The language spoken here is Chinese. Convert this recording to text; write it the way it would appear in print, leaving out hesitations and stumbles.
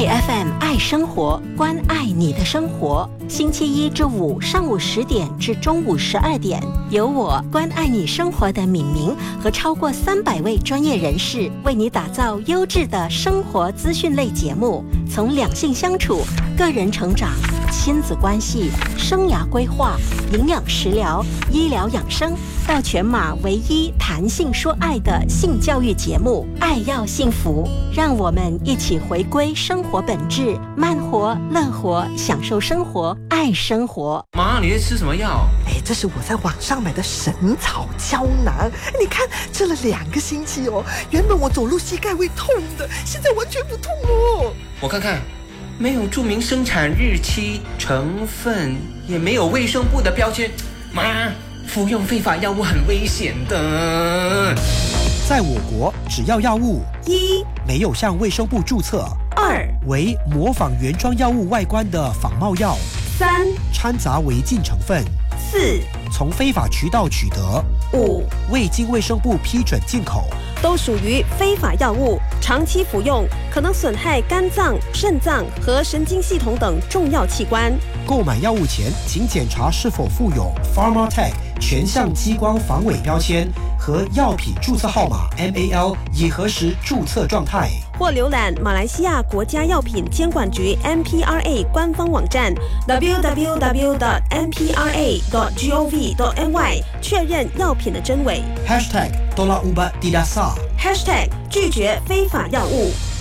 爱 FM 爱生活，关爱你的生活。星期一至五上午10点至中午12点，由我关爱你生活的敏明和超过300位专业人士为你打造优质的生活资讯类节目，从两性相处、个人成长、亲子关系、生涯规划、营养食疗、医疗养生，到全马唯一谈性说爱的性教育节目《爱要幸福》，让我们一起回归生活本质，慢活、乐活，享受生活，爱生活。 妈，你在吃什么药？ 这是我在网上买的神草胶囊，你看吃了2个星期哦，原本我走路膝盖会痛的，现在完全不痛哦。 我看看，没有注明生产日期、成分，也没有卫生部的标签。妈，服用非法药物很危险的。 在我国，只要药物 1 没有向卫生部注册 ，2 为模仿原装药物外观的仿冒药 3 掺杂违禁成分 4 从非法渠道取得 5 未经卫生部批准进口， 都属于非法药物，长期服用可能损害肝脏、肾脏和神经系统等重要器官。 购买药物前，请检查是否附有 Pharmatech 全向激光防伪标签和药品注册号码 MAL， 以核实注册状态。 或浏览马来西亚国家药品监管局 MPRA 官方网站 www.mprago.gov.my 确认药品的真伪。 #Tolak Ubat Tidak Sah 拒绝非法药物。